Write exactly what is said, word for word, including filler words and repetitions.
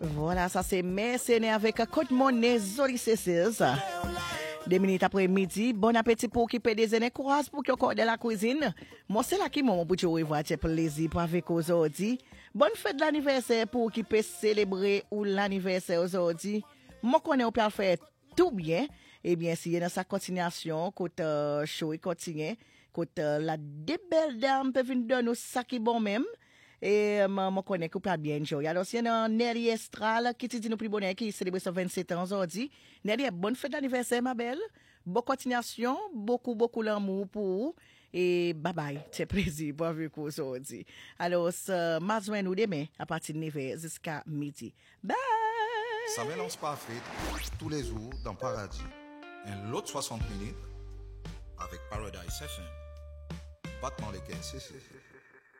Voilà, ça c'est mercenaire avec un code monnaie Zoli C seize. Deux minutes après midi, bon appétit pour occuper des années, courage pour qu'on corde de la cuisine. Moi, c'est là qui m'a pour te revoir, c'est plaisir pour avec aujourd'hui. Bonne fête d'anniversaire pour qui peut célébrer ou l'anniversaire aujourd'hui. Moi, connais on peut faire tout bien. Eh bien, si y a dans sa continuation, côté euh, show et continue, côté euh, la des belles dames peuvent venir donner ça qui bon même. Et je connais que pas bien jouer. Alors, c'est un Nelly Estral qui te dit nous plus bonheur qui célèbre son vingt-sept ans aujourd'hui. Nelly, bonne fête d'anniversaire, ma belle. Bonne continuation, beaucoup, beaucoup l'amour pour vous. Et bye bye. C'est plaisir pour vous aujourd'hui. Alors, ce matin, nous demain, à partir de neuf heures jusqu'à midi. Bye! Ça mélange parfait tous les jours dans Paradis. Un lot soixante minutes avec Paradise F M. Battement les caisses.